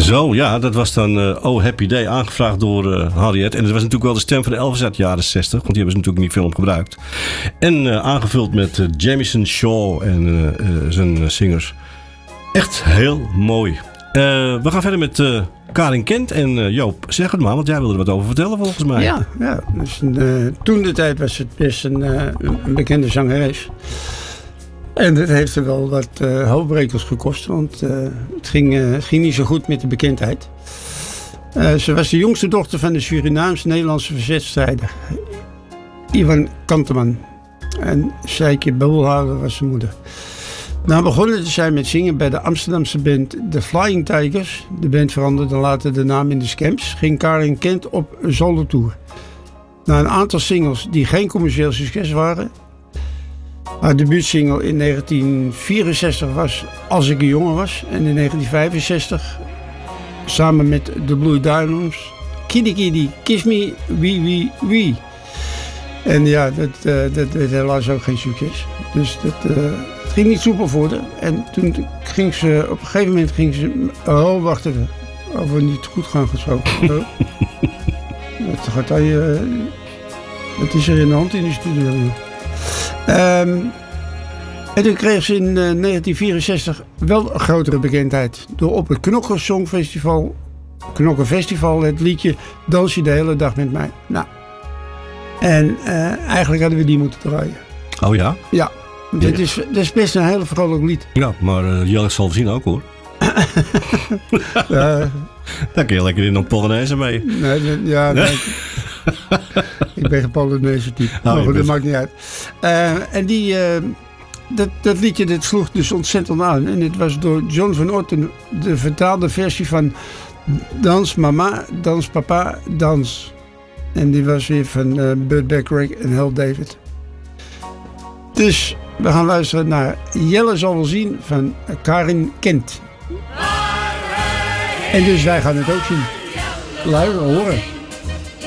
Zo, ja, dat was dan Oh Happy Day, aangevraagd door Harriet. En dat was natuurlijk wel de stem van Elvis uit de jaren 60. Want die hebben ze natuurlijk in die film gebruikt. En aangevuld met Jamison Shaw en zijn zingers. Echt heel mooi. We gaan verder met Karin Kent. En Joop, zeg het maar, want jij wilde er wat over vertellen volgens mij. Ja, dus toen de tijd was het best een bekende zangeres. En dat heeft er wel wat hoofdbrekers gekost, want het ging niet zo goed met de bekendheid. Ze was de jongste dochter van de Surinaams-Nederlandse verzetstrijder Ivan Kanteman. En Sijke Boelhouwer was zijn moeder. Nou begonnen te zijn met zingen bij de Amsterdamse band The Flying Tigers. De band veranderde later de naam in de Scamps. Ging Karin Kent op een solo-tour. Na een aantal singles die geen commercieel succes waren. Haar debuutsingle in 1964 was Als ik een jongen was. En in 1965 samen met de Blue Diamonds Kitty Kitty Kiss Me Wee Wee Wee. En ja, dat werd helaas ook geen succes. Dus het ging niet soepel voor haar. En toen ging ze op een gegeven moment wacht even. Of we niet goed gaan gesproken. Wat is er in de hand in de studio? En toen kreeg ze in 1964 wel een grotere bekendheid. Door op het Knokkenfestival het liedje Dans je de hele dag met mij. Nou, en eigenlijk hadden we die moeten draaien. Oh ja? Ja, dit is best een heel vrolijk lied. Ja, maar Jelle zal zien ook hoor. Daar kun je lekker in op Polonaise mee. Nee. Ik ben geen Polonaise type. Maar goed, dat maakt niet uit. En dat liedje dat sloeg dus ontzettend aan. En het was door John van Otten de vertaalde versie van Dans Mama, Dans Papa, Dans. En die was weer van Burt Bacharach en Hal David. Dus we gaan luisteren naar Jelle zal wel zien van Karin Kent. En dus wij gaan het ook zien. Luisteren, horen.